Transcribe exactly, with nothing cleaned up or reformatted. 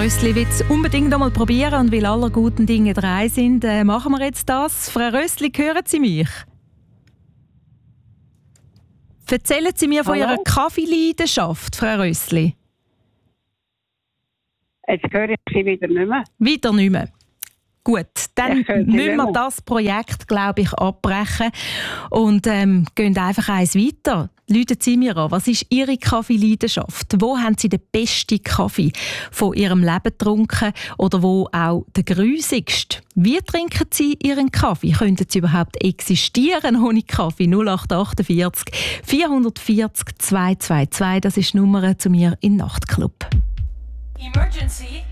Rössli will es unbedingt einmal probieren und weil aller guten Dinge drei sind, äh, machen wir jetzt das. Frau Rössli, hören Sie mich? Erzählen Sie mir von Hallo? Ihrer Kaffeeleidenschaft, Frau Rössli. Jetzt höre ich Sie wieder nicht mehr. Wieder nicht mehr. Gut, dann Ich höre Sie müssen nicht wir mehr. das Projekt, glaube ich, abbrechen und ähm, gehen einfach eins weiter. Läuten Sie mir an, was ist Ihre Kaffeeleidenschaft? Wo haben Sie den besten Kaffee von Ihrem Leben getrunken oder wo auch den grusigsten? Wie trinken Sie Ihren Kaffee? Könnten Sie überhaupt existieren ohne Kaffee? null acht acht vier vier vier zwei zwei zwei, das ist die Nummer zu mir im Nachtclub. Emergency!